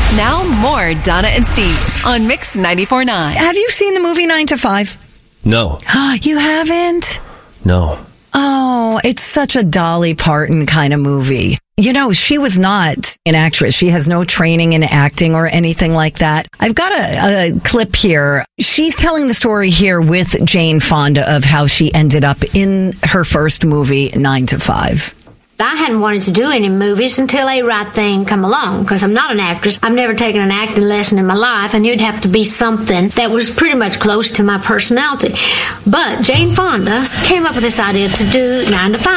Now more Donna and Steve on Mix 94.9. Have you seen the movie 9 to 5? No. You haven't? No. Oh, it's such a Dolly Parton kind of movie. You know, she was not an actress. She has no training in acting or anything like that. I've got a clip here. She's telling the story here with Jane Fonda of how she ended up in her first movie, 9 to 5. I hadn't wanted to do any movies until A Right Thing come along, because I'm not an actress. I've never taken an acting lesson in my life, and it'd have to be something that was pretty much close to my personality. But Jane Fonda came up with this idea to do 9 to 5.